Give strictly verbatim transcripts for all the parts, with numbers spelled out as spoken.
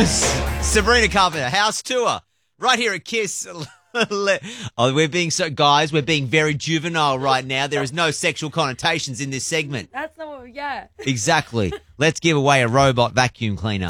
Sabrina Carpenter, house tour, right here at Kiss. Oh, we're being so, guys, we're being very juvenile right now. There is no sexual connotations in this segment. That's not what, yeah. Exactly. Let's give away a robot vacuum cleaner.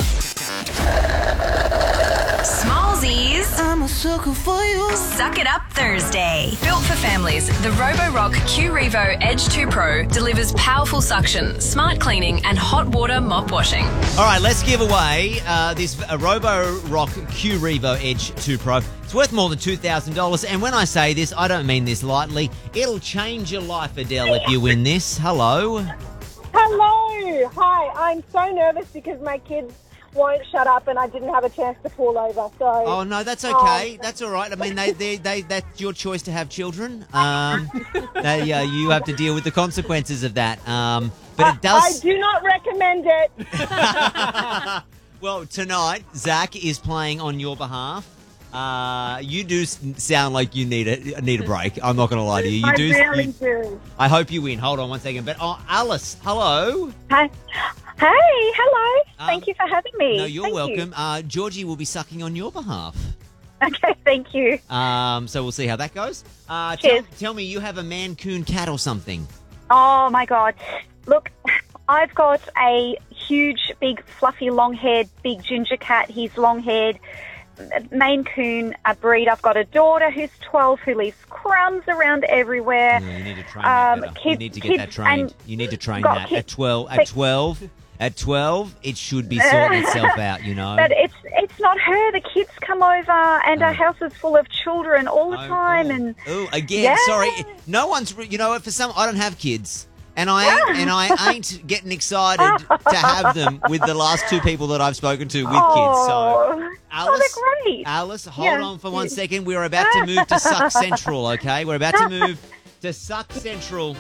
Smallsies. I'm a sucker for you. Suck It Up Thursday. Built for families, the Roborock Q Revo Edge two Pro delivers powerful suction, smart cleaning, and hot water mop washing. All right, let's give away uh, this uh, Roborock Q Revo Edge two Pro. It's worth more than two thousand dollars. And when I say this, I don't mean this lightly. It'll change your life, Adele, if you win this. Hello. Hello. Hi. I'm so nervous because my kids won't shut up and I didn't have a chance to fall over. So. Oh, no, that's okay. Um, that's all right. I mean, they, they, they, that's your choice to have children. Um, they, uh, you have to deal with the consequences of that. Um, but it does... I do not recommend it. Well, tonight, Zach is playing on your behalf. Uh, you do sound like you need a need a break. I'm not going to lie to you. You I do. really you, do. I hope you win. Hold on one second. But oh, Alice, hello. Hi. Hey, hello. Um, thank you for having me. No, you're thank welcome. You. Uh, Georgie will be sucking on your behalf. Okay, thank you. Um, so we'll see how that goes. Uh, Cheers. Tell, tell me, you have a Mancoon cat or something? Oh my God! Look, I've got a huge, big, fluffy, long-haired, big ginger cat. He's long-haired. Maine Coon, a breed. I've got a daughter who's twelve who leaves crumbs around everywhere. No, you need to train that Um, better. kids- you need to get that kids trained. and You need to train got that. kids- At twelve, at like- twelve, at twelve, it should be sorting itself out, you know. But it's it's not her. The kids come over, and Oh. our house is full of children all the Oh, time. oh. And Oh, again, Yeah. sorry. No one's, re- you know, for some, I don't have kids. And I ain't, and I ain't getting excited to have them with the last two people that I've spoken to with kids. So, oh, Alice, oh, they're great. Alice, hold Yeah. on for one second. We're about to move to Suck Central, okay? We're about to move to Suck Central.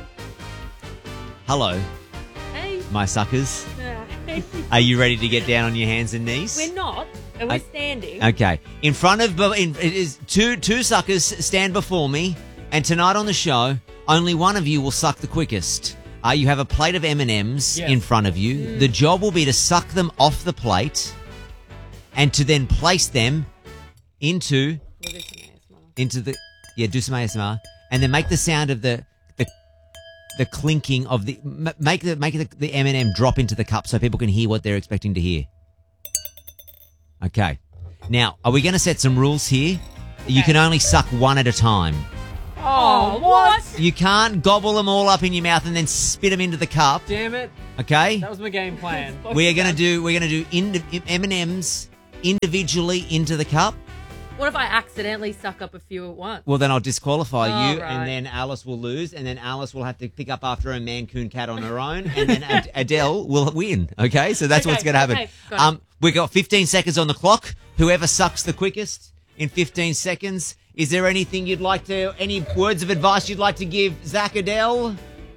Hello, Hey. my suckers. Yeah. Are you ready to get down on your hands and knees? We're not. And we're I- standing. Okay. In front of, in, it is two two suckers stand before me, and tonight on the show, only one of you will suck the quickest. Uh, you have a plate of M and M's Yes. in front of you. The job will be to suck them off the plate, and to then place them into We'll do some A S M R. into the yeah, do some A S M R, and then make the sound of the the the clinking of the m- make the make the, the M and M drop into the cup so people can hear what they're expecting to hear. Okay. Now, are we going to set some rules here? You can only suck one at a time. Oh, what? You can't gobble them all up in your mouth and then spit them into the cup. Damn it. Okay? That was my game plan. We're going to do we're going to do indi- M and M's individually into the cup. What if I accidentally suck up a few at once? Well, then I'll disqualify Oh, you, right. and then Alice will lose, and then Alice will have to pick up after a Mancoon cat on her own, and then Ad- Adele will win. Okay, so that's Okay, what's going to happen. okay, got it. um, we've got fifteen seconds on the clock. Whoever sucks the quickest in fifteen seconds. Is there anything you'd like to? Any words of advice you'd like to give Zach, Adele?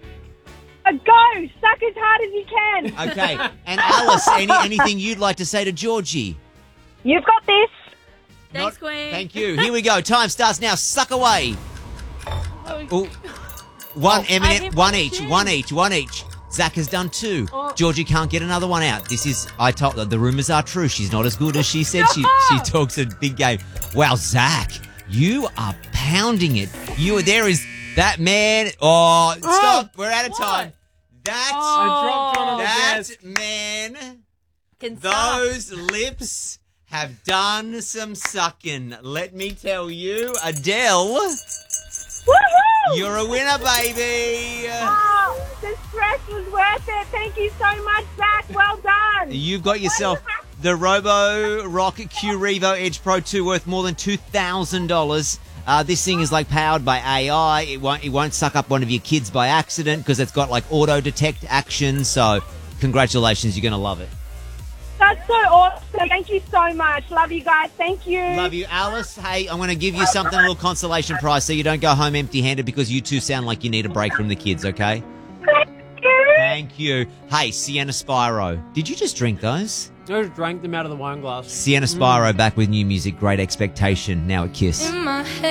Uh, go! Suck as hard as you can. Okay, and Alice, any anything you'd like to say to Georgie? You've got this. Thanks, Not- Queen. Thank you. Here we go. Time starts now. Suck away. Ooh. One Oh, M I and M, hit one my each, chin. one each, one each. Zach has done two. Oh. Georgie can't get another one out. This is, I told the rumors are true. She's not as good as she said. She she talks a big game. Wow, Zach, you are pounding it. You there is that man. Oh, stop. We're out of time. That I dropped one on the that desk. man. Can suck. Those lips have done some sucking. Let me tell you, Adele, Woohoo! you're a winner, baby. Oh, the stress was worth it. Thank you so much, Zach. Well done. You've got yourself the Robo Rock Q Revo Edge Pro two worth more than two thousand dollars. Uh, this thing is like powered by A I. It won't, it won't suck up one of your kids by accident because it's got like auto detect action. So congratulations, you're going to love it. That's so awesome. Thank you so much. Love you guys. Thank you. Love you, Alice. Hey, I'm going to give you something, a little consolation prize so you don't go home empty-handed because you two sound like you need a break from the kids, okay? Thank you. Thank you. Hey, Sienna Spyro. Did you just drink those? I just drank them out of the wine glass. Sienna Spyro back with new music, Great Expectation, now at Kiss. In my head.